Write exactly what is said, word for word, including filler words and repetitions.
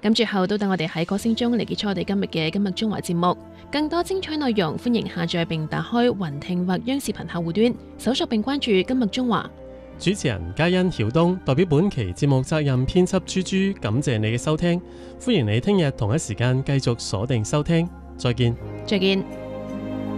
咁最後都等我哋喺歌聲中嚟結束我哋今日嘅今日中華節目。更多精彩內容，歡迎下載並打開雲聽或央視頻客戶端，搜索並關注今日中華。 主持人嘉欣、曉東代表本期節目責任編輯豬豬，感謝你嘅收聽，歡迎你聽日同一時間繼續鎖定收聽，再見。 再見。